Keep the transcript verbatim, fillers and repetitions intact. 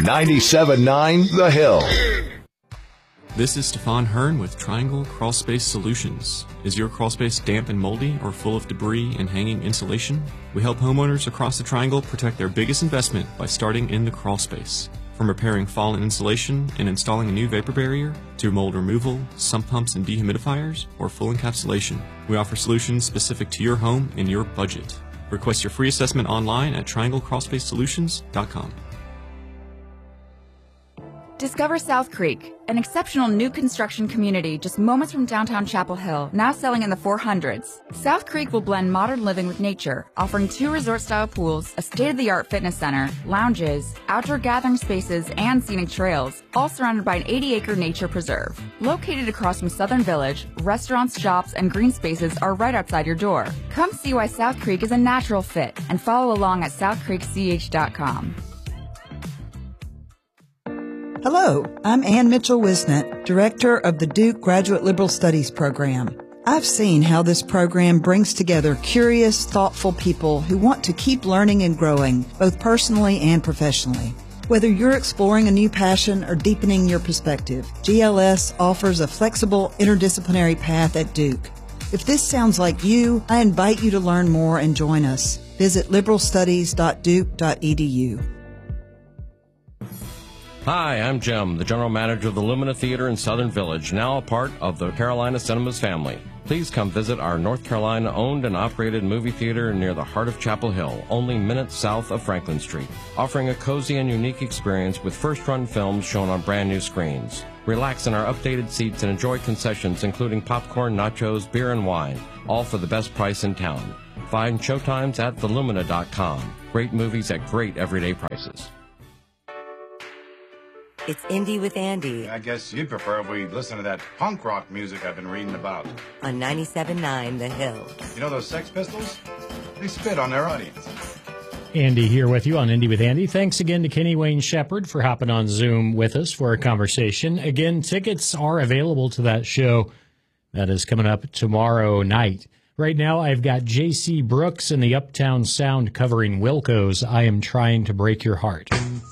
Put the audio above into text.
ninety-seven point nine The Hill. This is Stefan Hearn with Triangle Crawl Space Solutions. Is your crawl space damp and moldy or full of debris and hanging insulation? We help homeowners across the Triangle protect their biggest investment by starting in the crawl space. From repairing fallen insulation and installing a new vapor barrier, to mold removal, sump pumps and dehumidifiers, or full encapsulation, we offer solutions specific to your home and your budget. Request your free assessment online at triangle crawl space solutions dot com. Discover South Creek, an exceptional new construction community just moments from downtown Chapel Hill, now selling in the four hundreds. South Creek will blend modern living with nature, offering two resort-style pools, a state-of-the-art fitness center, lounges, outdoor gathering spaces, and scenic trails, all surrounded by an eighty-acre nature preserve. Located across from Southern Village, restaurants, shops, and green spaces are right outside your door. Come see why South Creek is a natural fit and follow along at south creek c h dot com. Hello, I'm Ann Mitchell-Wisnett, Director of the Duke Graduate Liberal Studies Program. I've seen how this program brings together curious, thoughtful people who want to keep learning and growing, both personally and professionally. Whether you're exploring a new passion or deepening your perspective, G L S offers a flexible, interdisciplinary path at Duke. If this sounds like you, I invite you to learn more and join us. Visit liberal studies dot duke dot e d u. Hi, I'm Jim, the General Manager of the Lumina Theater in Southern Village, now a part of the Carolina Cinemas family. Please come visit our North Carolina-owned and operated movie theater near the heart of Chapel Hill, only minutes south of Franklin Street, offering a cozy and unique experience with first-run films shown on brand-new screens. Relax in our updated seats and enjoy concessions including popcorn, nachos, beer, and wine, all for the best price in town. Find showtimes at the lumina dot com. Great movies at great everyday prices. It's Indie with Andy. I guess you'd prefer if we listen to that punk rock music I've been reading about. On ninety-seven point nine The Hill. You know those Sex Pistols? They spit on their audience. Andy here with you on Indie with Andy. Thanks again to Kenny Wayne Shepherd for hopping on Zoom with us for a conversation. Again, tickets are available to that show that is coming up tomorrow night. Right now, I've got J C Brooks and the Uptown Sound covering Wilco's I Am Trying to Break Your Heart.